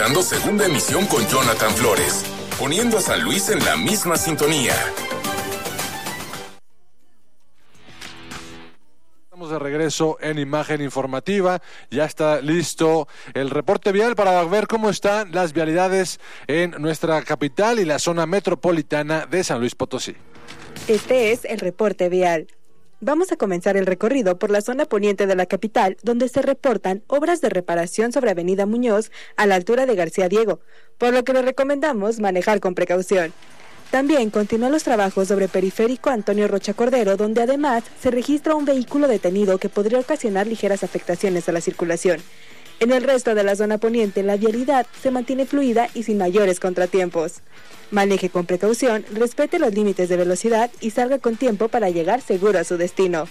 Dando segunda emisión con Jonathan Flores, poniendo a San Luis en la misma sintonía. Estamos de regreso en Imagen Informativa. Ya está listo el reporte vial para ver cómo están las vialidades en nuestra capital y la zona metropolitana de San Luis Potosí. Este es el reporte vial. Vamos a comenzar el recorrido por la zona poniente de la capital, donde se reportan obras de reparación sobre Avenida Muñoz a la altura de García Diego, por lo que le recomendamos manejar con precaución. También continúan los trabajos sobre Periférico Antonio Rocha Cordero, donde además se registra un vehículo detenido que podría ocasionar ligeras afectaciones a la circulación. En el resto de la zona poniente, la vialidad se mantiene fluida y sin mayores contratiempos. Maneje con precaución, respete los límites de velocidad y salga con tiempo para llegar seguro a su destino.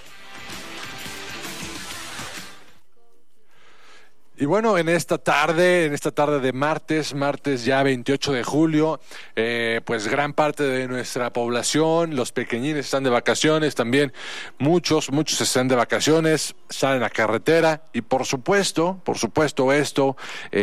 Y bueno, en esta tarde de martes ya 28 de julio, pues gran parte de nuestra población, los pequeñines están de vacaciones, también muchos están de vacaciones, salen a carretera y por supuesto esto,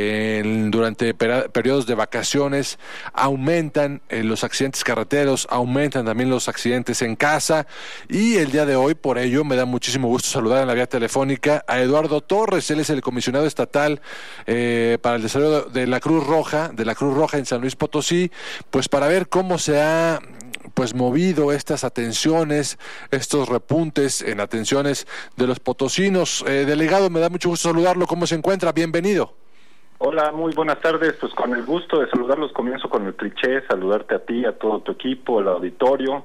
durante periodos de vacaciones aumentan los accidentes carreteros, aumentan también los accidentes en casa y el día de hoy, por ello, me da muchísimo gusto saludar en la vía telefónica a Eduardo Torres. Él es el comisionado estatal para el desarrollo de la Cruz Roja en San Luis Potosí, pues para ver cómo se ha movido estas atenciones, estos repuntes en atenciones de los potosinos. Delegado, me da mucho gusto saludarlo. ¿Cómo se encuentra? Bienvenido. Hola, muy buenas tardes. Pues con el gusto de saludarlos, comienzo con el cliché, saludarte a ti, a todo tu equipo, al auditorio,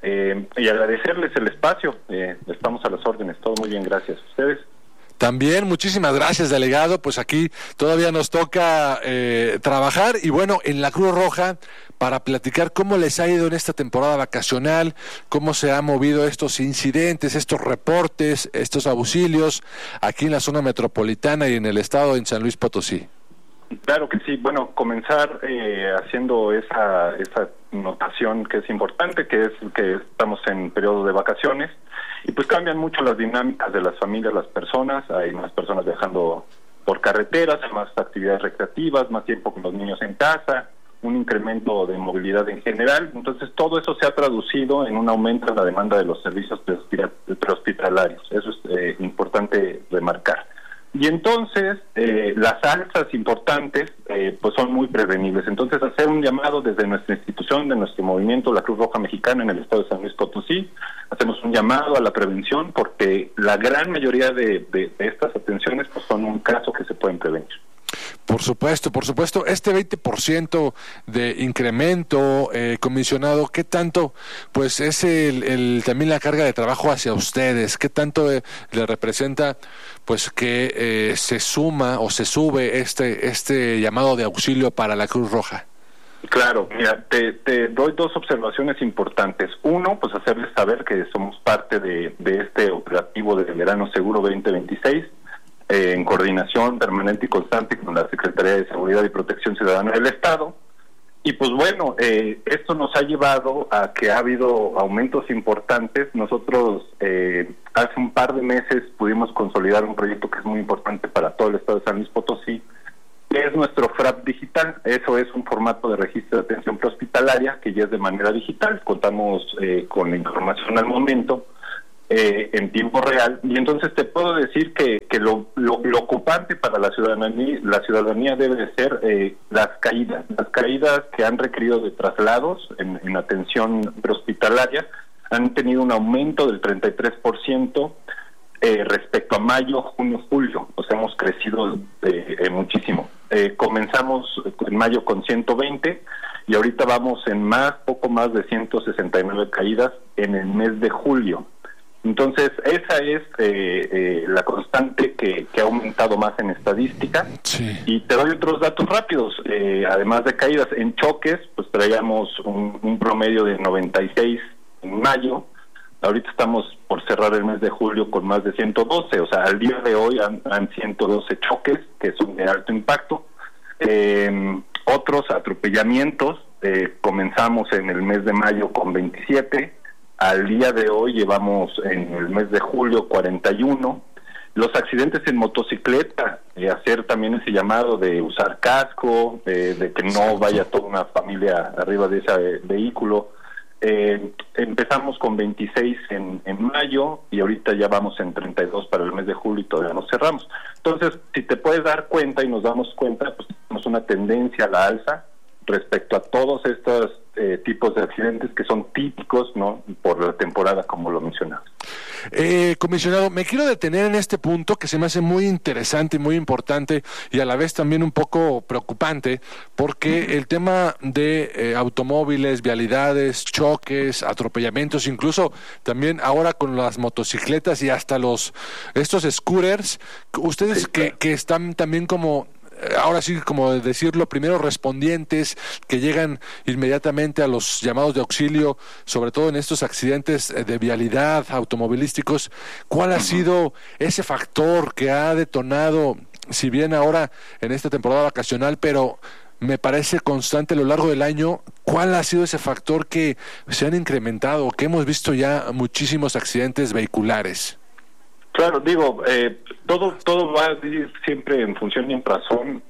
y agradecerles el espacio. Estamos a las órdenes. Todo muy bien, gracias. ¿Ustedes? También, muchísimas gracias, delegado. Pues aquí todavía nos toca trabajar y bueno, en la Cruz Roja, para platicar cómo les ha ido en esta temporada vacacional, cómo se han movido estos incidentes, estos reportes, estos auxilios aquí en la zona metropolitana y en el estado en San Luis Potosí. Claro que sí. Bueno, comenzar haciendo esa notación que es importante, que es que estamos en periodo de vacaciones. Y pues cambian mucho las dinámicas de las familias, las personas, hay más personas viajando por carreteras, hay más actividades recreativas, más tiempo con los niños en casa, un incremento de movilidad en general. Entonces todo eso se ha traducido en un aumento en la demanda de los servicios prehospitalarios. Eso es importante remarcar. Y entonces las alzas importantes pues son muy prevenibles. Entonces hacer un llamado desde nuestra institución, de nuestro movimiento, la Cruz Roja Mexicana en el estado de San Luis Potosí, hacemos un llamado a la prevención porque la gran mayoría de estas atenciones pues son un caso que se pueden prevenir. Por supuesto, este 20% de incremento, comisionado, ¿qué tanto pues es también la carga de trabajo hacia ustedes? ¿Qué tanto le representa pues que se suma o se sube este llamado de auxilio para la Cruz Roja? Claro, mira, te doy dos observaciones importantes. Uno, pues hacerles saber que somos parte de este operativo de Verano Seguro 2026, en coordinación permanente y constante con la Secretaría de Seguridad y Protección Ciudadana del Estado. Y pues bueno, esto nos ha llevado a que ha habido aumentos importantes. Nosotros hace un par de meses pudimos consolidar un proyecto que es muy importante para todo el estado de San Luis Potosí, que es nuestro FRAP digital. Eso es un formato de registro de atención prehospitalaria que ya es de manera digital. Contamos con la información al momento, en tiempo real, y entonces te puedo decir que lo ocupante para la ciudadanía debe de ser las caídas que han requerido de traslados en atención prehospitalaria han tenido un aumento del 33% respecto a mayo, junio, julio. O sea, hemos crecido muchísimo. Comenzamos en mayo con 120 y ahorita vamos en poco más de 169 caídas en el mes de julio. Entonces, esa es la constante que ha aumentado más en estadística. Sí. Y te doy otros datos rápidos. Además de caídas en choques, pues traíamos un promedio de 96 en mayo. Ahorita estamos por cerrar el mes de julio con más de 112. O sea, al día de hoy han 112 choques, que son de alto impacto. Otros atropellamientos, comenzamos en el mes de mayo con 27. Al día de hoy llevamos en el mes de julio 41 Los accidentes en motocicleta, hacer también ese llamado de usar casco, de que no vaya toda una familia arriba de ese vehículo. Empezamos con 26 en mayo y ahorita ya vamos en 32 para el mes de julio y todavía no cerramos. Entonces, si te puedes dar cuenta y nos damos cuenta, pues tenemos una tendencia a la alza respecto a todos estos tipos de accidentes que son típicos, ¿no?, por la temporada, como lo mencionaba. Comisionado, me quiero detener en este punto que se me hace muy interesante y muy importante y a la vez también un poco preocupante, porque el tema de automóviles, vialidades, choques, atropellamientos, incluso también ahora con las motocicletas y hasta estos scooters, ustedes que están también como ahora sí, como decirlo, primero respondientes que llegan inmediatamente a los llamados de auxilio, sobre todo en estos accidentes de vialidad automovilísticos. ¿Cuál ha sido ese factor que ha detonado, si bien ahora en esta temporada vacacional, pero me parece constante a lo largo del año? ¿Cuál ha sido ese factor que se han incrementado, que hemos visto ya muchísimos accidentes vehiculares? Claro, digo, todo va a ir siempre en función y en razón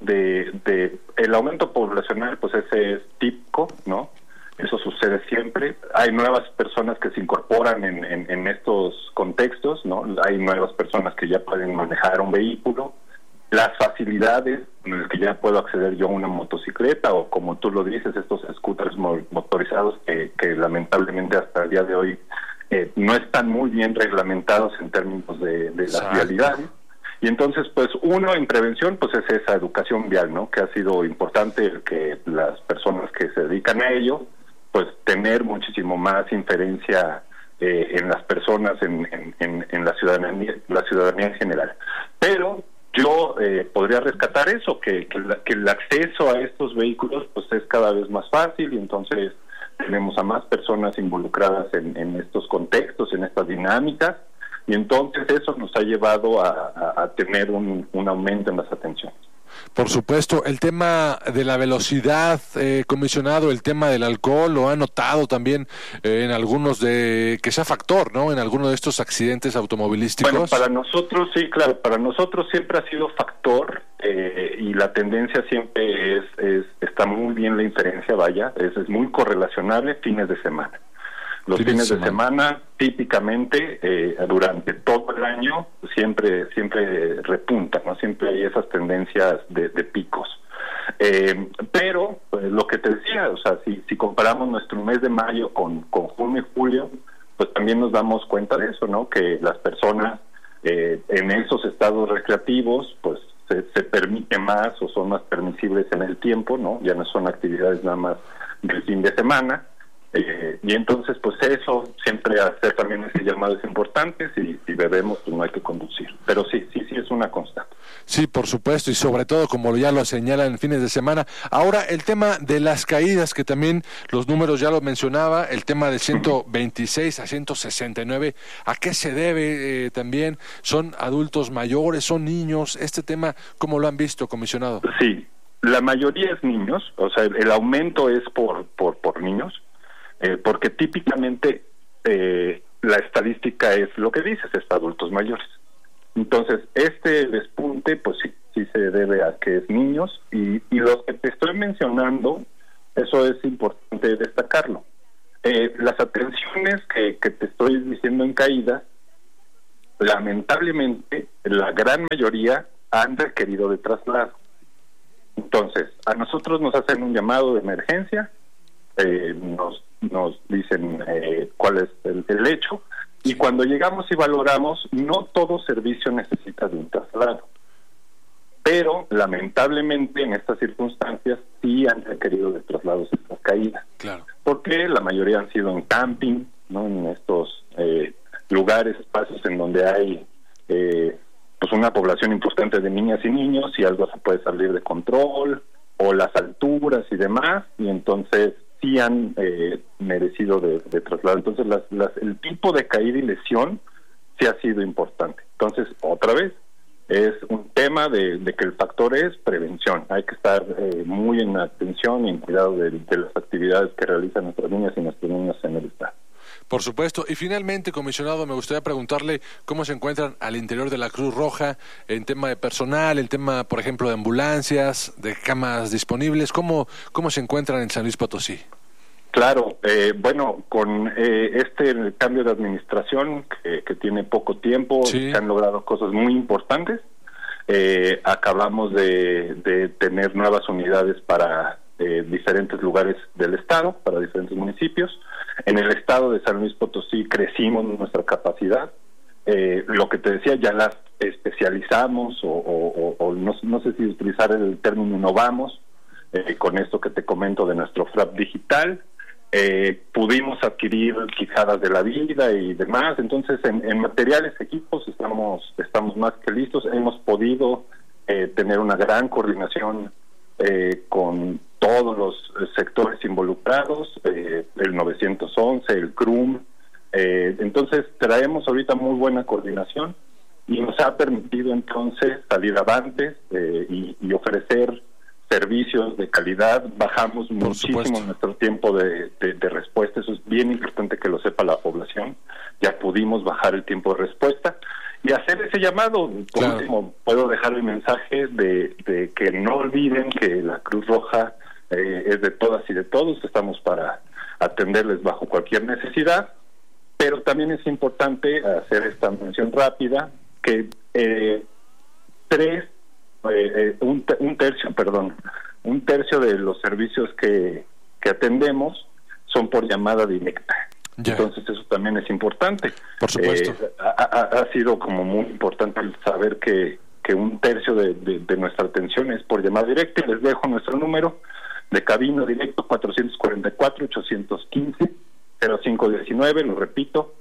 de el aumento poblacional, pues ese es típico, ¿no? Eso sucede siempre. Hay nuevas personas que se incorporan en estos contextos, ¿no? Hay nuevas personas que ya pueden manejar un vehículo. Las facilidades en las que ya puedo acceder yo a una motocicleta o, como tú lo dices, estos scooters motorizados que lamentablemente hasta el día de hoy no están muy bien reglamentados en términos de las vialidades. Y entonces, pues, uno en prevención, pues es esa educación vial, ¿no?, que ha sido importante, el que las personas que se dedican a ello, pues tener muchísimo más inferencia en las personas, en la ciudadanía en general. Pero yo podría rescatar eso, que el acceso a estos vehículos pues es cada vez más fácil, y entonces tenemos a más personas involucradas en estos contextos, en estas dinámicas, y entonces eso nos ha llevado a tener un aumento en las atenciones. Por supuesto, el tema de la velocidad, comisionado, el tema del alcohol, lo ha notado también en algunos que sea factor, ¿no?, en algunos de estos accidentes automovilísticos. Bueno, para nosotros sí, claro, para nosotros siempre ha sido factor, y la tendencia siempre está muy bien la inferencia, vaya, es muy correlacionable fines de semana. Los fines de semana típicamente durante todo el año siempre repuntan, ¿no? Siempre hay esas tendencias de picos. Pero pues, lo que te decía, o sea, si comparamos nuestro mes de mayo con junio y julio, pues también nos damos cuenta de eso, ¿no? Que las personas en esos estados recreativos, pues se permite más o son más permisibles en el tiempo, ¿no? Ya no son actividades nada más del fin de semana. Y entonces, pues eso, siempre hacer también ese llamado es importante. Si bebemos, pues no hay que conducir. Pero sí es una constante. Sí, por supuesto, y sobre todo, como ya lo señalan en fines de semana. Ahora, el tema de las caídas, que también los números ya lo mencionaba, el tema de 126 a 169, ¿a qué se debe también? ¿Son adultos mayores, son niños? Este tema, ¿cómo lo han visto, comisionado? Sí, la mayoría es niños, o sea, el aumento es por niños. Porque típicamente la estadística es lo que dices, es adultos mayores. Entonces, este despunte, pues sí se debe a que es niños, y los que te estoy mencionando, eso es importante destacarlo. Las atenciones que te estoy diciendo en caída, lamentablemente, la gran mayoría han requerido de traslado. Entonces, a nosotros nos hacen un llamado de emergencia, nos dicen cuál es el hecho, y cuando llegamos y valoramos, no todo servicio necesita de un traslado, pero lamentablemente en estas circunstancias sí han requerido de traslados estas caídas. Claro. Porque la mayoría han sido en camping, ¿no?, en estos lugares, espacios en donde hay pues una población importante de niñas y niños, y algo se puede salir de control, o las alturas y demás, y entonces sí han merecido de traslado. Entonces el tipo de caída y lesión sí ha sido importante. Entonces, otra vez, es un tema de que el factor es prevención. Hay que estar muy en atención y en cuidado de las actividades que realizan nuestras niñas y nuestros niños en el estado. Por supuesto. Y finalmente, comisionado, me gustaría preguntarle cómo se encuentran al interior de la Cruz Roja en tema de personal, en tema, por ejemplo, de ambulancias, de camas disponibles. ¿Cómo se encuentran en San Luis Potosí? Claro, bueno, con el cambio de administración que tiene poco tiempo, se han logrado cosas muy importantes. Acabamos de tener nuevas unidades para diferentes lugares del estado, para diferentes municipios. En el estado de San Luis Potosí crecimos nuestra capacidad. Lo que te decía, ya las especializamos o no sé si utilizar el término innovamos con esto que te comento de nuestro FRAP digital. Pudimos adquirir quijadas de la vida y demás. Entonces en materiales, equipos estamos más que listos. Hemos podido tener una gran coordinación con todos los sectores involucrados, el 911, el CRUM. Entonces traemos ahorita muy buena coordinación y nos ha permitido entonces salir adelante y ofrecer servicios de calidad. Bajamos muchísimo nuestro tiempo de respuesta. Eso es bien importante que lo sepa la población. Ya pudimos bajar el tiempo de respuesta y hacer ese llamado. Por último, puedo dejar el mensaje de que no olviden que la Cruz Roja es de todas y de todos. Estamos para atenderles bajo cualquier necesidad, pero también es importante hacer esta mención rápida que un tercio de los servicios que atendemos son por llamada directa. Entonces eso también es importante. Por supuesto. Ha sido como muy importante saber que un tercio de nuestra atención es por llamada directa. Les dejo nuestro número de cabina directo: 444-815-0519, lo repito,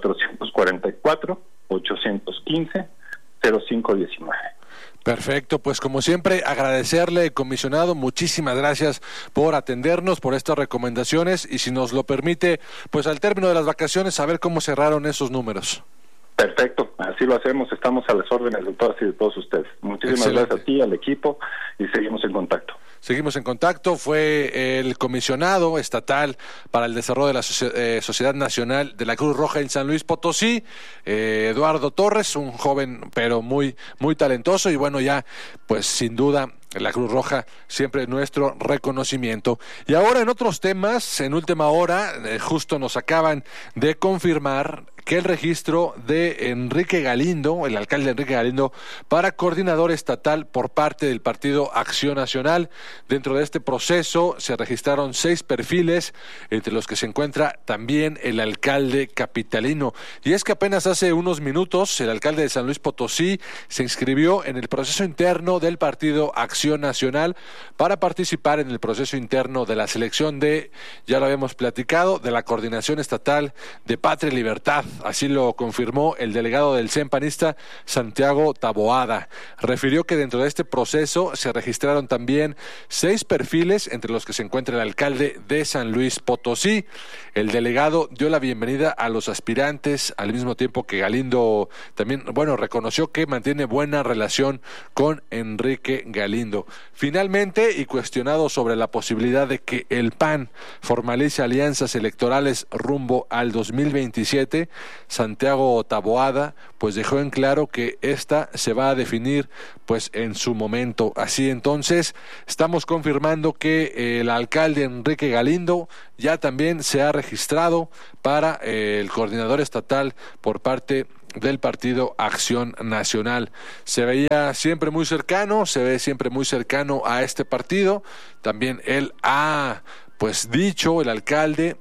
444-815-0519. Perfecto, pues como siempre agradecerle, comisionado, muchísimas gracias por atendernos, por estas recomendaciones y si nos lo permite, pues al término de las vacaciones saber cómo cerraron esos números. Perfecto, así lo hacemos, estamos a las órdenes de todas y de todos ustedes. Muchísimas gracias a ti, al equipo y seguimos en contacto. Seguimos en contacto. Fue el comisionado estatal para el desarrollo de la Sociedad Nacional de la Cruz Roja en San Luis Potosí, Eduardo Torres, un joven pero muy talentoso y bueno, ya pues sin duda la Cruz Roja siempre nuestro reconocimiento. Y ahora en otros temas, en última hora, justo nos acaban de confirmar que el registro de Enrique Galindo, el alcalde Enrique Galindo, para coordinador estatal por parte del Partido Acción Nacional. Dentro de este proceso se registraron 6 perfiles, entre los que se encuentra también el alcalde capitalino. Y es que apenas hace unos minutos el alcalde de San Luis Potosí se inscribió en el proceso interno del Partido Acción Nacional para participar en el proceso interno de la selección de, ya lo habíamos platicado, de la Coordinación Estatal de Patria y Libertad. Así lo confirmó el delegado del CEN panista, Santiago Taboada. Refirió que dentro de este proceso se registraron también 6 perfiles, entre los que se encuentra el alcalde de San Luis Potosí. El delegado dio la bienvenida a los aspirantes, al mismo tiempo que Galindo también, reconoció que mantiene buena relación con Enrique Galindo. Finalmente, y cuestionado sobre la posibilidad de que el PAN formalice alianzas electorales rumbo al 2027, Santiago Taboada pues dejó en claro que esta se va a definir pues en su momento. Así entonces estamos confirmando que el alcalde Enrique Galindo ya también se ha registrado para el coordinador estatal por parte del Partido Acción Nacional. Se veía siempre muy cercano, se ve siempre muy cercano a este partido. También él ha pues dicho, el alcalde,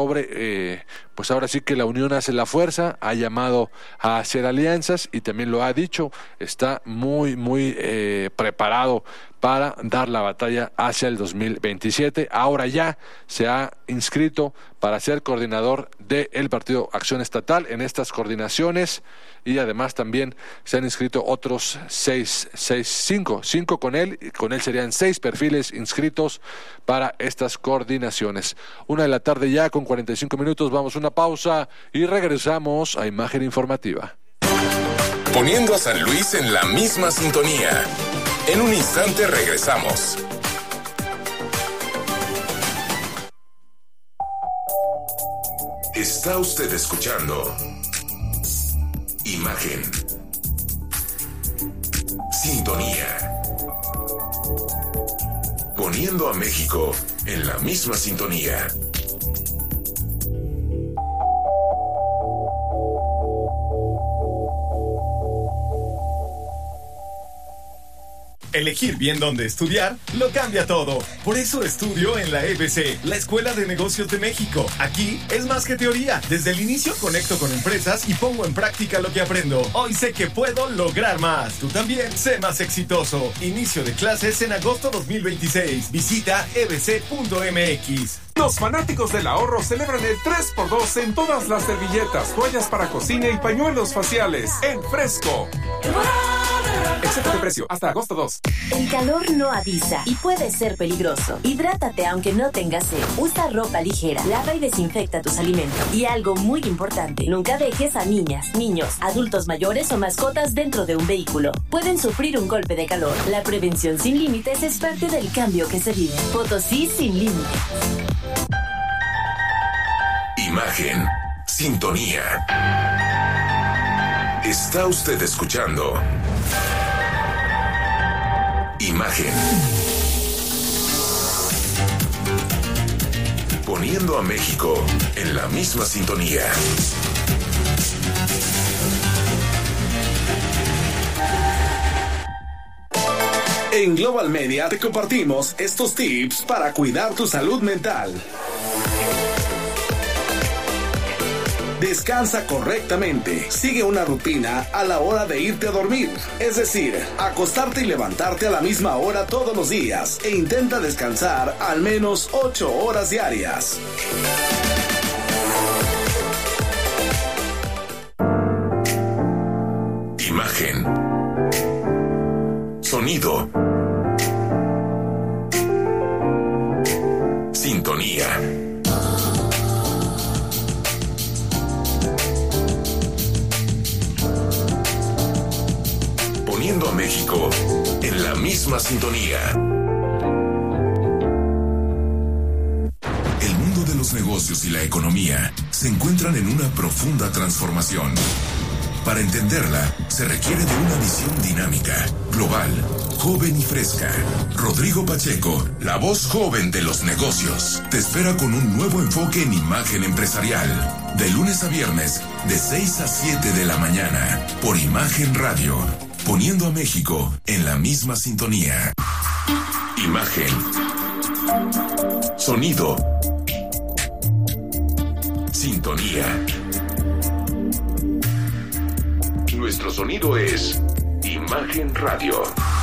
sobre pues ahora sí que la unión hace la fuerza, ha llamado a hacer alianzas y también lo ha dicho, está muy preparado para dar la batalla hacia el 2027. Ahora ya se ha inscrito para ser coordinador del Partido Acción Estatal en estas coordinaciones y además también se han inscrito otros 5 con él serían 6 perfiles inscritos para estas coordinaciones. 1:00 p.m. ya con 45 minutos, vamos a una pausa y regresamos a Imagen Informativa. Poniendo a San Luis en la misma sintonía. En un instante regresamos. Está usted escuchando Imagen. Sintonía. Poniendo a México en la misma sintonía. Elegir bien dónde estudiar lo cambia todo. Por eso estudio en la EBC, la Escuela de Negocios de México. Aquí es más que teoría. Desde el inicio conecto con empresas y pongo en práctica lo que aprendo. Hoy sé que puedo lograr más. Tú también sé más exitoso. Inicio de clases en agosto 2026. Visita ebc.mx. Los fanáticos del ahorro celebran el 3x2 en todas las servilletas, toallas para cocina y pañuelos faciales en Fresco. Excepto de precio, hasta agosto 2. El calor no avisa y puede ser peligroso. Hidrátate aunque no tengas sed. Usa ropa ligera, lava y desinfecta tus alimentos. Y algo muy importante, nunca dejes a niñas, niños, adultos mayores o mascotas dentro de un vehículo. Pueden sufrir un golpe de calor. La prevención sin límites es parte del cambio que se vive. Potosí sin límites. Imagen. Sintonía. Está usted escuchando Imagen. Poniendo a México en la misma sintonía. En Global Media te compartimos estos tips para cuidar tu salud mental. Descansa correctamente. Sigue una rutina a la hora de irte a dormir. Es decir, acostarte y levantarte a la misma hora todos los días. E intenta descansar al menos 8 horas diarias. Imagen. Sonido. Sintonía. Poniendo a México en la misma sintonía. El mundo de los negocios y la economía se encuentran en una profunda transformación. Para entenderla, se requiere de una visión dinámica, global, joven y fresca. Rodrigo Pacheco, la voz joven de los negocios, te espera con un nuevo enfoque en imagen empresarial. De lunes a viernes, de 6 a 7 de la mañana, por Imagen Radio. Poniendo a México en la misma sintonía. Imagen. Sonido. Sintonía. Nuestro sonido es Imagen Radio.